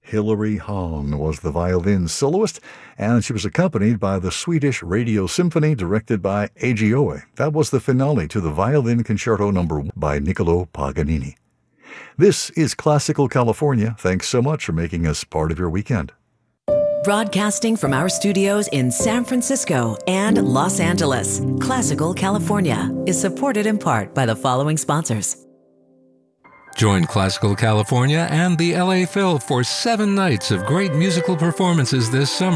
Hilary Hahn was the violin soloist, and she was accompanied by the Swedish Radio Symphony directed by Eiji Oe. That was the finale to the Violin Concerto No. 1 by Niccolo Paganini. This is Classical California. Thanks so much for making us part of your weekend. Broadcasting from our studios in San Francisco and Los Angeles, Classical California is supported in part by the following sponsors. Join Classical California and the LA Phil for 7 nights of great musical performances this summer.